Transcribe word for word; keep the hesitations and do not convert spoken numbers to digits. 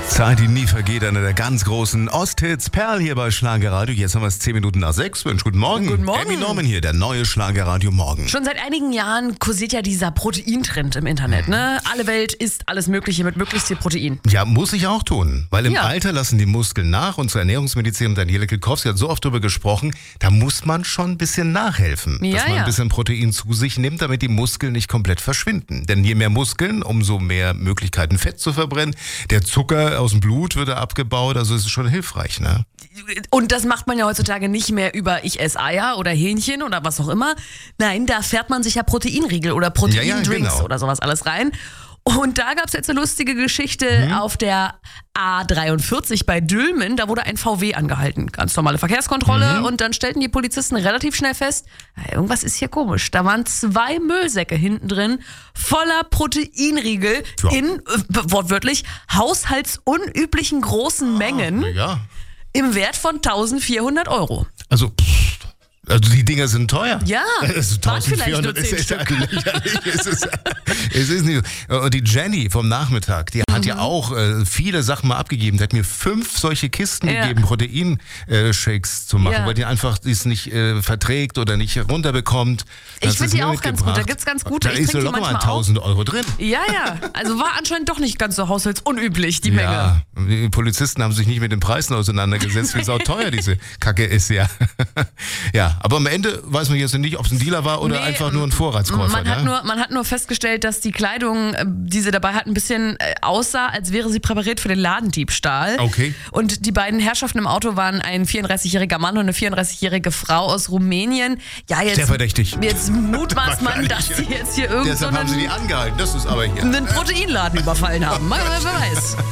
Zeit, die nie vergeht, einer der ganz großen Osthits. Perl hier bei Schlagerradio. Jetzt haben wir es zehn Minuten nach sechs. Mensch, guten Morgen. Guten Morgen. Emmy Norman hier, der neue Schlagerradio Morgen. Schon seit einigen Jahren kursiert ja dieser Proteintrend im Internet. Ne? Alle Welt isst alles Mögliche mit möglichst viel Protein. Ja, muss ich auch tun. Weil im Ja. Alter lassen die Muskeln nach. Unsere Ernährungsmedizinerin Daniela Kilkowski hat so oft darüber gesprochen, da muss man schon ein bisschen nachhelfen. Ja, dass man ja. ein bisschen Protein zu sich nimmt, damit die Muskeln nicht komplett verschwinden. Denn je mehr Muskeln, umso mehr Möglichkeiten Fett zu verbrennen. Der Zucker aus dem Blut wird abgebaut, also es ist schon hilfreich, ne? Und das macht man ja heutzutage nicht mehr über ich esse Eier oder Hähnchen oder was auch immer. Nein, da fährt man sich ja Proteinriegel oder Proteindrinks Ja, ja, genau. oder sowas alles rein. Und da gab es jetzt eine lustige Geschichte Mhm. auf der A dreiundvierzig bei Dülmen. Da wurde ein V W angehalten. Ganz normale Verkehrskontrolle. Mhm. Und dann stellten die Polizisten relativ schnell fest, ja, irgendwas ist hier komisch. Da waren zwei Müllsäcke hinten drin, voller Proteinriegel Ja. in, äh, wortwörtlich, haushaltsunüblichen großen Mengen Ja. im Wert von eintausendvierhundert Euro. Also, pff, also die Dinger sind teuer. Ja, also waren vielleicht nur eintausendvierhundert ist, zehn ist Stück. lächerlich. Es ist, es ist nicht so. Und die Jenny vom Nachmittag, die hat ja Mhm. auch äh, viele Sachen mal abgegeben. Die hat mir fünf solche Kisten Ja. gegeben, Protein-Shakes zu machen, Ja. weil die einfach dies nicht äh, verträgt oder nicht runterbekommt. Ich Hat sie finde es die mir auch ganz gut. Da mitgebracht. gibt's ganz gute. Da Ich ist so trinke die locker mal manchmal auch. tausend Euro drin. Ja, ja. Also war anscheinend doch nicht ganz so haushaltsunüblich, die Menge. Ja, die Polizisten haben sich nicht mit den Preisen auseinandergesetzt, wie sauteuer diese Kacke ist, ja. Ja, aber am Ende weiß man jetzt nicht, ob es ein Dealer war oder Nee, einfach nur ein Vorratskäufer. Man hat, ne? nur, man hat nur festgestellt, dass die Kleidung, äh, die sie dabei hat, ein bisschen äh, aussah, als wäre sie präpariert für den Ladendiebstahl. Okay. Und die beiden Herrschaften im Auto waren ein vierunddreißigjähriger Mann und eine vierunddreißigjährige Frau aus Rumänien. Ja, jetzt, Sehr verdächtig. jetzt mutmaßt man, Wahrscheinlich. dass sie jetzt hier irgend so Deshalb haben sie die einen, angehalten. Das ist aber hier. einen Proteinladen überfallen haben. Mal, wer weiß.